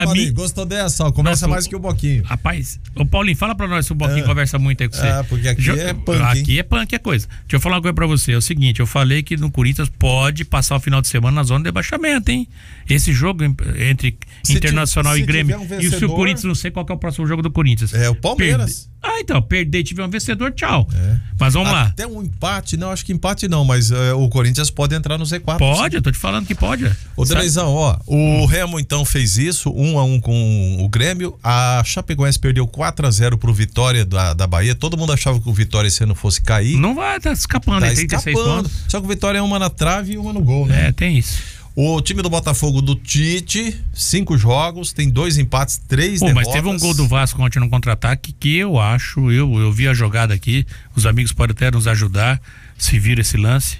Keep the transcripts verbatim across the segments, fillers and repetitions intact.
Paulinho, mim... gostou dessa? Ó, conversa Nossa, mais que o Boquinho. Rapaz, ô Paulinho, fala pra nós se o Boquinho é. conversa muito aí com você. Ah, porque aqui jo... é punk. Aqui é punk, é coisa. Deixa eu falar uma coisa pra você. É o seguinte, eu falei que no Corinthians pode passar o final de semana na zona de rebaixamento, hein? Esse jogo entre se Internacional e Grêmio. Um vencedor... E se o Corinthians, não sei qual que é o próximo jogo do Corinthians. É o Palmeiras. Perde... Ah, então, perder e tiver um vencedor, tchau. É. Mas vamos lá. Até um empate, não, acho que empate não, mas uh, o Corinthians pode entrar no Z quatro. Pode, sim. Eu tô te falando que pode. Ô, Delezão, ó, o Remo então fez isso, um a um com o Grêmio, a Chapecoense perdeu quatro a zero pro Vitória da, da Bahia, todo mundo achava que o Vitória esse ano fosse cair. Não vai, tá escapando, tá trinta e seis escapando. pontos. Só que o Vitória é uma na trave e uma no gol, né? É, tem isso. O time do Botafogo do Tite, cinco jogos, tem dois empates, três Pô, derrotas. Mas teve um gol do Vasco ontem no contra-ataque que eu acho, eu, eu vi a jogada aqui, os amigos podem até nos ajudar se vir esse lance.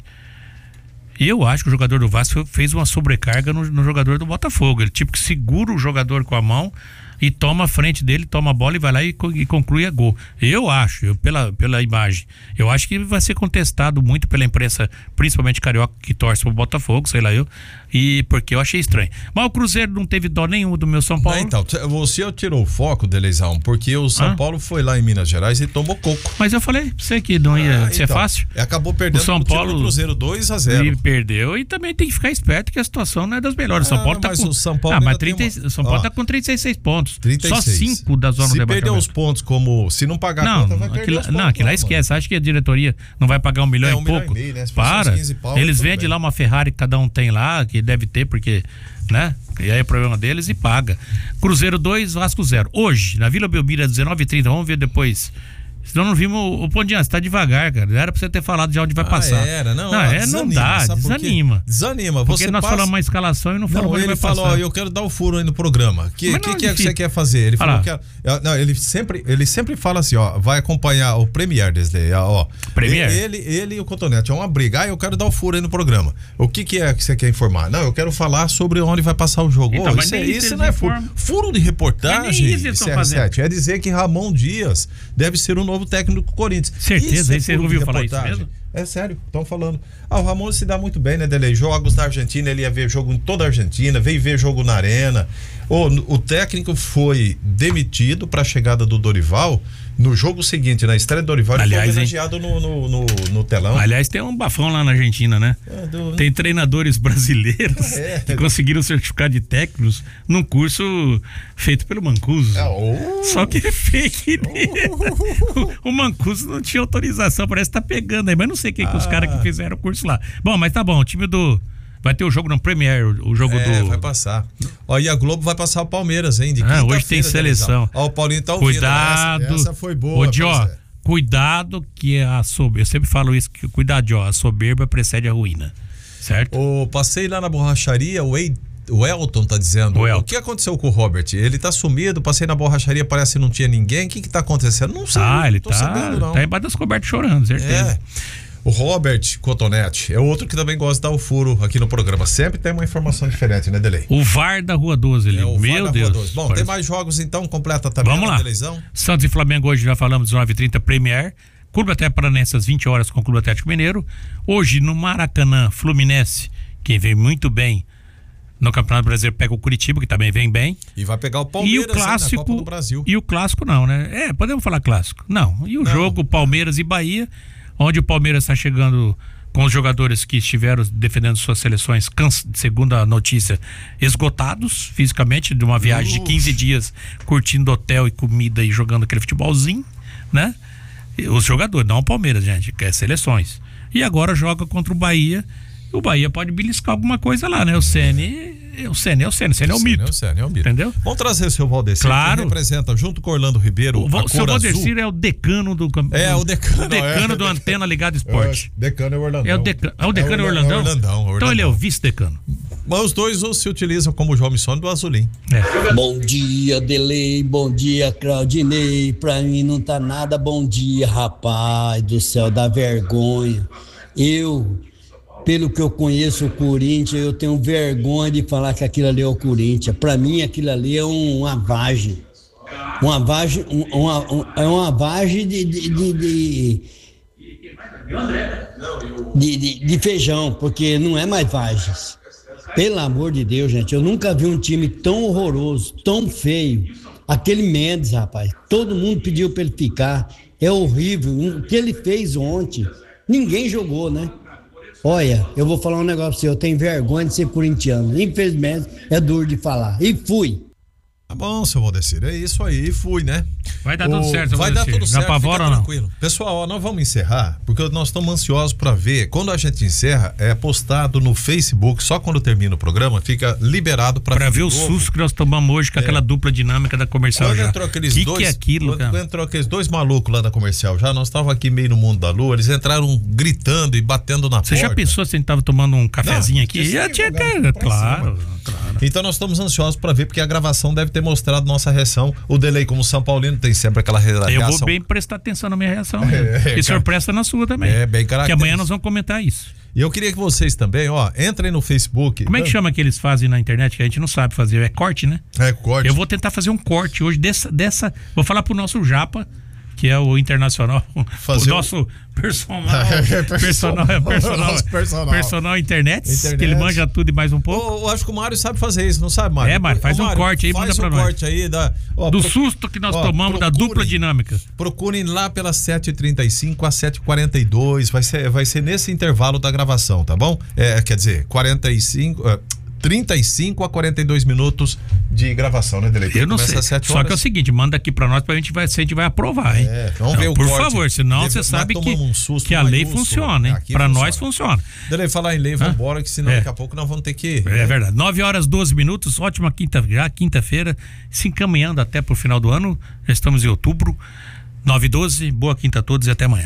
E eu acho que o jogador do Vasco fez uma sobrecarga no, no jogador do Botafogo. Ele tipo que segura o jogador com a mão e toma a frente dele, toma a bola e vai lá e, e conclui a gol. Eu acho, eu, pela, pela imagem, eu acho que vai ser contestado muito pela imprensa, principalmente carioca, que torce pro Botafogo, sei lá eu, e porque eu achei estranho. Mas o Cruzeiro não teve dó nenhum do meu São Paulo. Não, então, você tirou o foco, Delezão, porque o São ah. Paulo foi lá em Minas Gerais e tomou coco. Mas eu falei pra você que não ia ah, ser então, fácil. Acabou perdendo o São Paulo, o Cruzeiro dois a zero. E perdeu, e também tem que ficar esperto que a situação não é das melhores. Ah, São Paulo tá mas com... o São Paulo ah, mas trinta, uma... São Paulo Ó, tá com trinta e seis pontos. trinta e seis. Só cinco da zona se do rebaixamento. Se perder os pontos como... Se não pagar não, a conta, vai perder aquilo, os pontos. Não, aquilo lá esquece. Acho que a diretoria não vai pagar um milhão é, e um pouco. Milhão e meio, né? Para. Pau, eles vendem lá uma Ferrari que cada um tem lá, que deve ter, porque... né? E aí é problema deles e paga. Cruzeiro dois, Vasco zero. Hoje, na Vila Belmiro, às dezenove e trinta, vamos ver depois. Senão não vimos o, o Pondian, você tá devagar, cara. Era pra você ter falado já onde vai ah, passar. Era, não, não, ó, é, desanima, não dá, desanima. Desanima. Porque você nós passa... falamos uma escalação e não falamos onde ele vai falou, passar. Ó, eu quero dar o furo aí no programa. O que, que, que é que você quer fazer? Ele Fala. falou que... Não, ele sempre, ele sempre fala assim, ó, vai acompanhar o Premier desse, ó. Premier? Ele, ele e o Cotonete, é uma briga. Ah, eu quero dar o furo aí no programa. O que que é que você quer informar? Não, eu quero falar sobre onde vai passar o jogo. Então, oh, mas isso é, isso isso não é furo. Furo de reportagem, C R sete. É dizer que Ramon Dias deve ser o novo técnico do Corinthians. Certeza, aí você ouviu falar isso mesmo? É sério, estão falando. Ah, o Ramon se dá muito bem, né, Delei? Jogos da Argentina, ele ia ver jogo em toda a Argentina, veio ver jogo na Arena. Oh, o técnico foi demitido para a chegada do Dorival. No jogo seguinte, na estreia do Dorival, ele aliás, foi homenageado no, no, no, no telão. Aliás, tem um bafão lá na Argentina, né? É, do... Tem treinadores brasileiros é, que é, conseguiram certificado de técnicos num curso feito pelo Mancuso. É, oh. Só que é fake. Oh. O Mancuso não tinha autorização, parece que tá pegando aí, mas não sei quem ah. que os caras que fizeram o curso lá. Bom, mas tá bom, o time do... Vai ter o jogo no Premier, o jogo é, do... vai passar. Ó, e a Globo vai passar o Palmeiras, hein? De ah, hoje tem seleção. Ó, o Paulinho tá ouvindo. Cuidado. Essa, essa foi boa. Ô, Dió, é. cuidado que a soberba... Eu sempre falo isso, que cuidado, Dió, a soberba precede a ruína. Certo? Ô, passei lá na borracharia, o Ei... O Elton tá dizendo, o, Elton. O que aconteceu com o Robert? Ele tá sumido, passei na borracharia, parece que não tinha ninguém. O que que tá acontecendo? Não sei. Ah, ele tô tá, sabendo, não. tá embaixo das cobertas chorando, certeza. É. O Robert Cotonete é outro que também gosta de dar o furo aqui no programa. Sempre tem uma informação diferente, né, Delei? O V A R da Rua doze ali. É, o Meu Deus. Rua doze. Bom, parece... tem mais jogos então, completa também. Vamos lá. Televisão. Santos e Flamengo hoje já falamos, dezenove e trinta, Premier. Clube Atlético Paranaense às vinte horas com o Clube Atlético Mineiro. Hoje no Maracanã, Fluminense, que vem muito bem no Campeonato Brasileiro, pega o Curitiba, que também vem bem. E vai pegar o Palmeiras, e o clássico, hein, na Copa do Brasil. E o clássico não, né? É, podemos falar clássico. Não. E o não. jogo Palmeiras e Bahia, onde o Palmeiras está chegando com os jogadores que estiveram defendendo suas seleções, segundo a notícia, esgotados fisicamente, de uma viagem uh. de quinze dias, curtindo hotel e comida e jogando aquele futebolzinho, né? E os jogadores, não o Palmeiras, gente, que é seleções. E agora joga contra o Bahia. O Bahia pode beliscar alguma coisa lá, né? O Ceni, o Ceni é o Ceni, o Ceni é o mito. O Ceni é o mito. Entendeu? Vamos trazer o seu Valdecir, claro. que representa, junto com o Orlando Ribeiro, o, a o seu Valdecir é o decano do campeonato. É, o decano. O decano é. do Antena Ligado Esporte. É, decano é o Orlandão. É o decano, é o decano é o Orlandão? Orlandão, Orlandão. Então ele é o vice-decano. Mas os dois se utilizam como o João Missoni do Azulim. É. Bom dia, Delei. Bom dia, Claudinei. Pra mim não tá nada bom dia, rapaz do céu, dá vergonha. Eu... Pelo que eu conheço o Corinthians, eu tenho vergonha de falar que aquilo ali é o Corinthians. Para mim, aquilo ali é um, uma vagem. Uma vagem, uma, uma, é uma vagem de de de, de, de, de, de feijão, porque não é mais vagens. Pelo amor de Deus, gente, eu nunca vi um time tão horroroso, tão feio. Aquele Mendes, rapaz, todo mundo pediu para ele ficar. É horrível. O que ele fez ontem, ninguém jogou, né? Olha, eu vou falar um negócio pra você, eu tenho vergonha de ser corintiano. Infelizmente, é duro de falar. E fui. Tá bom, seu Valdecir, é isso aí, fui, né? Vai dar o... tudo certo, seu Vai Valdecir. dar tudo certo, não apavora, fica não? tranquilo. Pessoal, ó, nós vamos encerrar, porque nós estamos ansiosos para ver. Quando a gente encerra, é postado no Facebook, só quando termina o programa, fica liberado para Pra ver o susto que nós tomamos hoje com é. aquela dupla dinâmica da comercial. Quando já. entrou aqueles que dois, que é aquilo, quando, cara? quando entrou aqueles dois malucos lá da comercial, já nós estávamos aqui meio no mundo da lua, eles entraram gritando e batendo na Você porta. já pensou se a gente tava tomando um cafezinho não, aqui? Já tinha, cara, claro, claro. Então nós estamos ansiosos para ver, porque a gravação deve ter mostrado nossa reação. O Delay, como São Paulino, tem sempre aquela reação. Eu vou bem prestar atenção na minha reação. É, e surpresa na sua também. É, bem característico. Que amanhã nós vamos comentar isso. E eu queria que vocês também, ó, entrem no Facebook. Como é que chama que eles fazem na internet que a gente não sabe fazer? É corte, né? É corte. Eu vou tentar fazer um corte hoje dessa, dessa vou falar pro nosso Japa, que é o internacional, fazer o nosso personal, personal, personal, personal, personal internet, internet, que ele manja tudo e mais um pouco. Eu acho que o Mário sabe fazer isso, não sabe, Mário? É, Mário, faz Ô, Mário, um corte aí, manda um pra nós. Corte aí da, ó, do pro, susto que nós ó, tomamos procurem, da dupla dinâmica. Procurem lá pelas sete e trinta e cinco às sete e quarenta e dois, vai ser, vai ser nesse intervalo da gravação, tá bom? É, quer dizer, quarenta e cinco... Uh, trinta e cinco a quarenta e dois minutos de gravação, né, Delei? Eu não sei. Só que é o seguinte, manda aqui pra nós pra gente vai, se a gente vai aprovar, hein? É, vamos ver o Por corte. favor, senão você sabe que, um susto, que a lei funciona, hein? Pra funciona. nós funciona. Delei, falar em lei, vamos embora, que senão é. daqui a pouco nós vamos ter que... É verdade. nove horas, doze minutos, ótima quinta, já quinta-feira, se encaminhando até pro final do ano, já estamos em outubro, nove e doze, boa quinta a todos e até amanhã.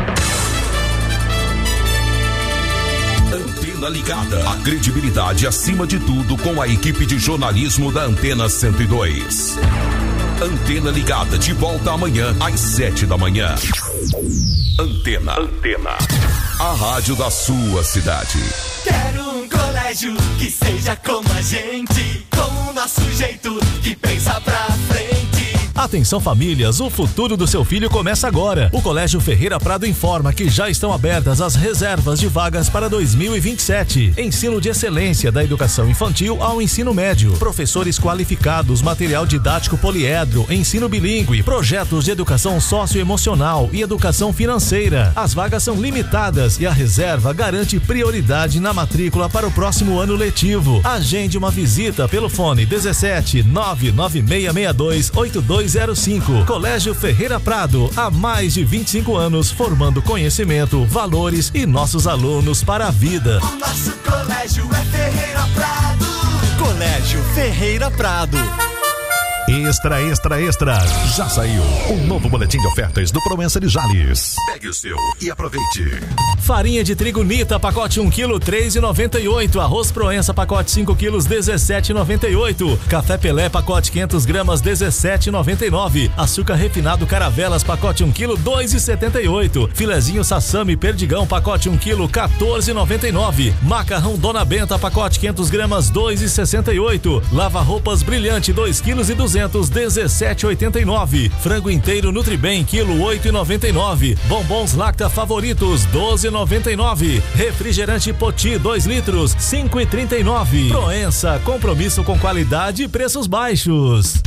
Antena Ligada, a credibilidade acima de tudo com a equipe de jornalismo da Antena cento e dois. Antena Ligada, de volta amanhã às sete da manhã. Antena, Antena, a rádio da sua cidade. Quero um colégio que seja como a gente, com o nosso jeito de pensar pra frente. Atenção famílias, o futuro do seu filho começa agora. O Colégio Ferreira Prado informa que já estão abertas as reservas de vagas para dois mil e vinte e sete. Ensino de excelência da educação infantil ao ensino médio. Professores qualificados, material didático poliedro, ensino bilíngue, projetos de educação socioemocional e educação financeira. As vagas são limitadas e a reserva garante prioridade na matrícula para o próximo ano letivo. Agende uma visita pelo fone dezessete nove nove seis seis dois oito dois zero cinco. Colégio Ferreira Prado, há mais de vinte e cinco anos formando conhecimento, valores e nossos alunos para a vida. O nosso colégio é Ferreira Prado. Colégio Ferreira Prado. Extra, extra, extra. Já saiu o novo boletim de ofertas do Proença de Jales. Pegue o seu e aproveite. Farinha de trigo Nita, pacote um quilo, três reais e noventa e oito. Arroz Proença, pacote cinco quilos, dezessete reais e noventa e oito. Café Pelé, pacote quinhentas gramas, dezessete reais e noventa e nove. Açúcar refinado Caravelas, pacote um quilo, dois reais e setenta e oito. Filezinho Sassami Perdigão, pacote um quilo, quatorze reais e noventa e nove. Macarrão Dona Benta, pacote quinhentas gramas, dois reais e sessenta e oito. Lava roupas Brilhante, dois quilos e duzentos, dezessete reais e oitenta e nove. Frango inteiro Nutribem, quilo, oito reais e noventa e nove. Bombons Lacta Favoritos, doze reais e noventa e nove. Refrigerante Poti, dois litros, cinco reais e trinta e nove. Proença, compromisso com qualidade e preços baixos.